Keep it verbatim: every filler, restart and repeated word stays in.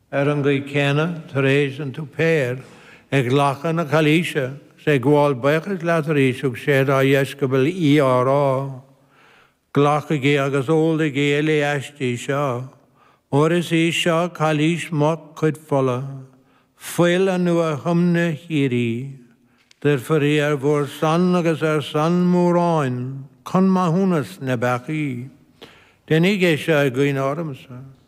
ar an gaí cena, tar éis an tú péir, ag lacha na chalíse, sé gháil bechas leat rísúg sé a dhéiscabil í árá. Glacha gé agus óla gé le eistí seo, oras í seo chalís moc chud fola, foiil an nua humna hírí, der farí ar bhór san agus ar san múráin, chun ma húnas na bechaí. Den í gé seo a gcuin áramsa.